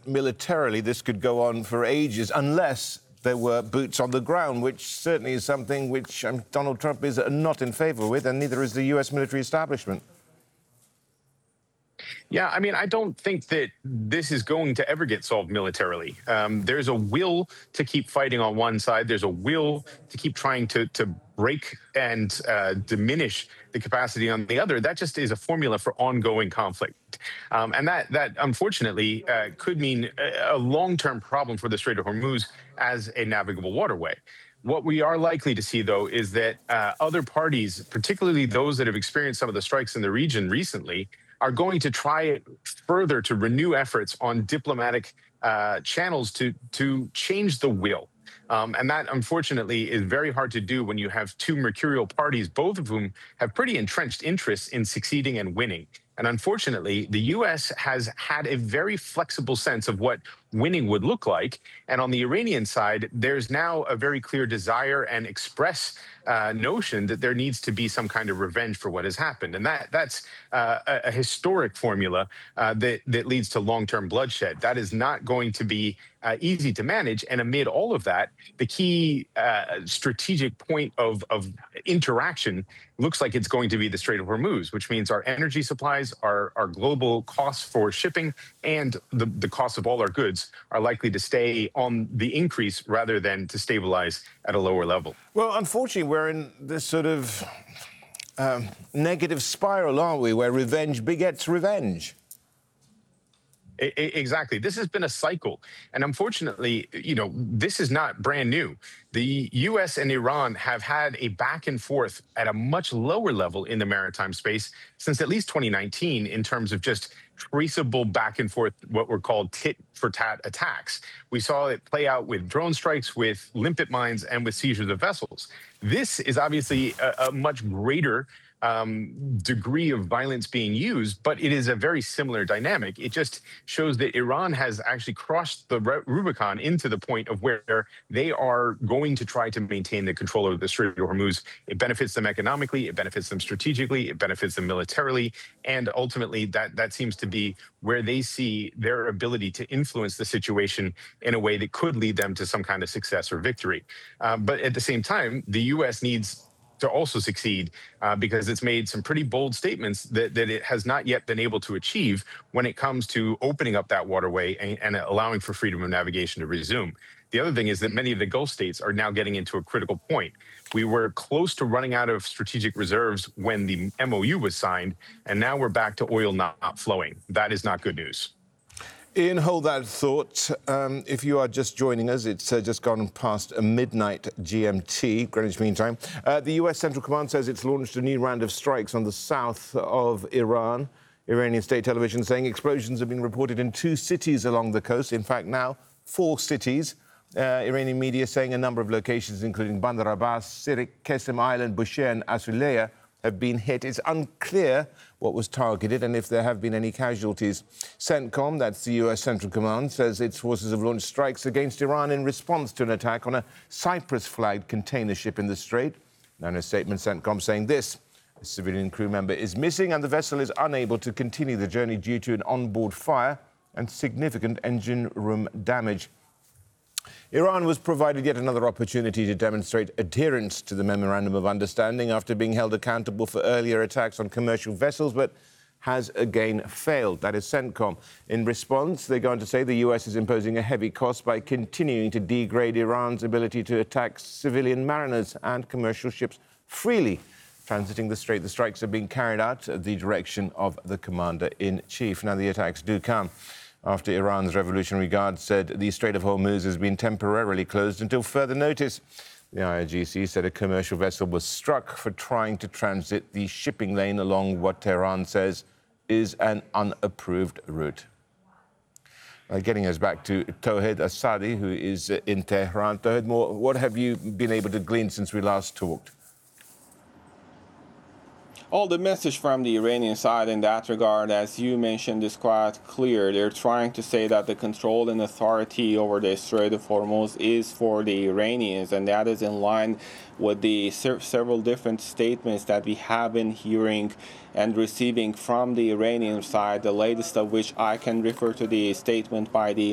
that militarily this could go on for ages unless there were boots on the ground, which certainly is something which Donald Trump is not in favor with, and neither is the U.S. military establishment. Yeah, I mean, I don't think that this is going to ever get solved militarily. There's a will to keep fighting on one side. There's a will to keep trying to break and diminish the capacity on the other. That just is a formula for ongoing conflict. And that unfortunately could mean a long-term problem for the Strait of Hormuz as a navigable waterway. What we are likely to see, though, is that other parties, particularly those that have experienced some of the strikes in the region recently, are going to try further to renew efforts on diplomatic channels to change the will. And that, unfortunately, is very hard to do when you have two mercurial parties, both of whom have pretty entrenched interests in succeeding and winning. And unfortunately, the U.S. has had a very flexible sense of what winning would look like. And on the Iranian side, there's now a very clear desire and express notion that there needs to be some kind of revenge for what has happened. And that's a historic formula that leads to long-term bloodshed. That is not going to be easy to manage. And amid all of that, the key strategic point of interaction looks like it's going to be the Strait of Hormuz, which means our energy supplies, our global costs for shipping, and the cost of all our goods are likely to stay on the increase rather than to stabilize at a lower level. Well, unfortunately, we're in this sort of negative spiral, aren't we, where revenge begets revenge. Exactly. This has been a cycle. And unfortunately, this is not brand new. The U.S. and Iran have had a back and forth at a much lower level in the maritime space since at least 2019 in terms of just traceable back and forth, what were called tit-for-tat attacks. We saw it play out with drone strikes, with limpet mines, and with seizures of vessels. This is obviously a much greater degree of violence being used, but it is a very similar dynamic. It just shows that Iran has actually crossed the Rubicon into the point of where they are going to try to maintain the control over the Strait of Hormuz. It benefits them economically, it benefits them strategically, it benefits them militarily, and ultimately that seems to be where they see their ability to influence the situation in a way that could lead them to some kind of success or victory. But at the same time, the U.S. needs to also succeed because it's made some pretty bold statements that it has not yet been able to achieve when it comes to opening up that waterway and allowing for freedom of navigation to resume. The other thing is that many of the Gulf states are now getting into a critical point. We were close to running out of strategic reserves when the MOU was signed, and now we're back to oil not flowing. That is not good news. Ian, hold that thought. If you are just joining us, it's just gone past midnight GMT, Greenwich Mean Time. The U.S. Central Command says it's launched a new round of strikes on the south of Iran. Iranian state television saying explosions have been reported in 2 cities along the coast. In fact, now 4 cities. Iranian media saying a number of locations, including Bandar Abbas, Sirik, Qesem Island, Bushehr and Asuleya, have been hit. It's unclear what was targeted and if there have been any casualties. CENTCOM, that's the U.S. Central Command, says its forces have launched strikes against Iran in response to an attack on a Cyprus-flagged container ship in the Strait. Now, in a statement, CENTCOM saying this: a civilian crew member is missing and the vessel is unable to continue the journey due to an onboard fire and significant engine room damage. Iran was provided yet another opportunity to demonstrate adherence to the Memorandum of Understanding after being held accountable for earlier attacks on commercial vessels, but has again failed. That is CENTCOM. In response, they go on to say the U.S. is imposing a heavy cost by continuing to degrade Iran's ability to attack civilian mariners and commercial ships freely transiting the Strait. The strikes are being carried out at the direction of the Commander-in-Chief. Now, the attacks do come after Iran's Revolutionary Guard said the Strait of Hormuz has been temporarily closed until further notice. The IRGC said a commercial vessel was struck for trying to transit the shipping lane along what Tehran says is an unapproved route. Getting us back to Tawhid Asadi, who is in Tehran. Tawhid, what have you been able to glean since we last talked? All the message from the Iranian side in that regard, as you mentioned, is quite clear. They're trying to say that the control and authority over the Strait of Hormuz is for the Iranians, and that is in line with the several different statements that we have been hearing and receiving from the Iranian side, the latest of which I can refer to the statement by the